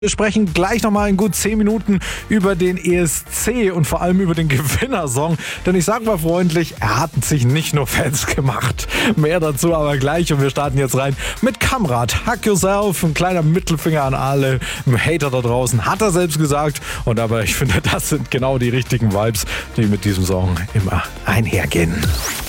Wir sprechen gleich nochmal in gut 10 Minuten über den ESC und vor allem über den Gewinnersong. Denn ich sag mal freundlich, er hat sich nicht nur Fans gemacht. Mehr dazu aber gleich und wir starten jetzt rein mit Kamrat. Hug Yourself, ein kleiner Mittelfinger an alle Hater da draußen, hat er selbst gesagt. Und aber ich finde, das sind genau die richtigen Vibes, die mit diesem Song immer einhergehen.